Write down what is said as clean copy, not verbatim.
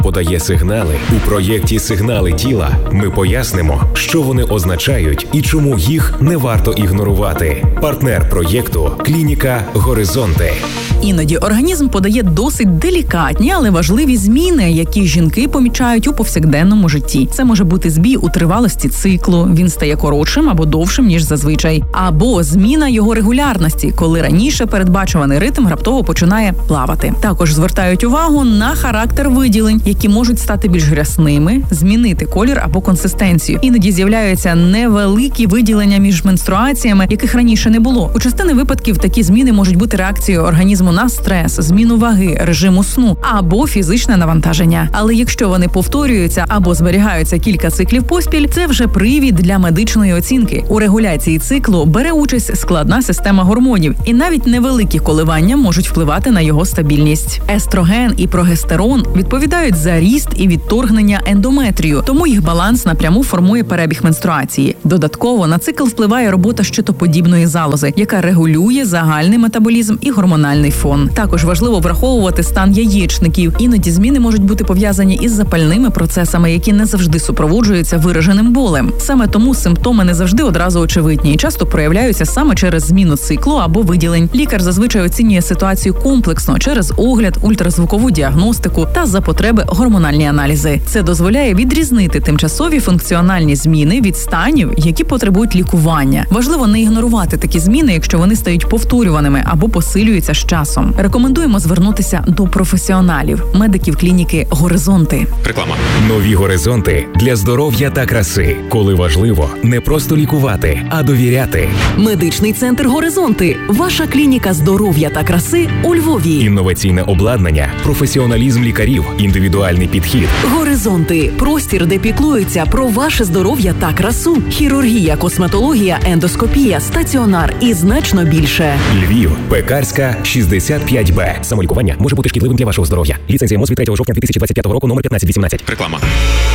подає сигнали. У проєкті «Сигнали тіла» ми пояснимо, що вони означають і чому їх не варто ігнорувати. Партнер проєкту – клініка «Горизонти». Іноді організм подає досить делікатні, але важливі зміни, які жінки помічають у повсякденному житті. Це може бути збій у тривалості циклу, він стає коротшим або довшим, ніж зазвичай. Або зміна його регулярності, коли раніше передбачуваний ритм раптово починає плавати. Також звертають увагу на характер виділень, які можуть стати більш рясними, змінити колір або консистенцію. Іноді з'являються невеликі виділення між менструаціями, яких раніше не було. У частини випадків такі зміни можуть бути реакцією організму на стрес, зміну ваги, режиму сну або фізичне навантаження. Але якщо вони повторюються або зберігаються кілька циклів поспіль, це вже привід для медичної оцінки. У регуляції циклу бере участь складна система гормонів, і навіть невеликі коливання можуть впливати на його стабільність. Естроген і прогестерон відповідають за ріст і відторгнення ендометрію, тому їх баланс напряму формує перебіг менструації. Додатково на цикл впливає робота щитоподібної залози, яка регулює загальний метаболізм і гормональний фон. Також важливо враховувати стан яєчників. Іноді зміни можуть бути пов'язані із запальними процесами, які не завжди супроводжуються вираженим болем. Саме тому симптоми не завжди одразу очевидні і часто проявляються саме через зміну циклу або виділень. Лікар зазвичай оцінює ситуацію комплексно через огляд, ультразвукову діагностику та за потреби гормональні аналізи. Це дозволяє відрізнити тимчасові функціональні зміни від станів, які потребують лікування. Важливо не ігнорувати такі зміни, якщо вони стають повторюваними або посилюються з часом. Рекомендуємо звернутися до професіоналів, медиків клініки «Горизонти». Реклама. Нові горизонти для здоров'я та краси. Коли важливо не просто лікувати, а довіряти. Медичний центр «Горизонти» – ваша клініка здоров'я та краси у Львові. Інноваційне обладнання, професіоналізм лікарів, індивідуальний підхід. «Горизонти» – простір, де піклуються про ваше здоров'я та красу. Хірургія, косметологія, ендоскопія, стаціонар і значно більше. Львів, Пекарська, 65Б. Самолікування може бути шкідливим для вашого здоров'я. Ліцензія МОЗ від 3 жовтня 2025 року, номер 1518. Реклама.